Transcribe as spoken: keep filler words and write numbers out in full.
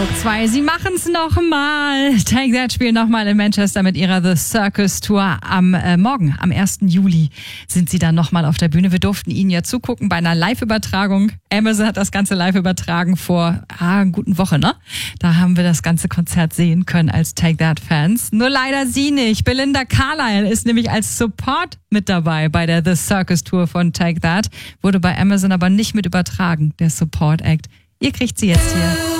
zwei, sie machen's nochmal. Take That spielen nochmal in Manchester mit ihrer The Circus Tour. Am äh, Morgen, am ersten Juli, sind sie dann nochmal auf der Bühne. Wir durften ihnen ja zugucken bei einer Live-Übertragung. Amazon hat das Ganze live übertragen vor ah, einer guten Woche, ne? Da haben wir das ganze Konzert sehen können als Take That-Fans. Nur leider sie nicht. Belinda Carlisle ist nämlich als Support mit dabei bei der The Circus Tour von Take That. Wurde bei Amazon aber nicht mit übertragen, der Support-Act. Ihr kriegt sie jetzt hier.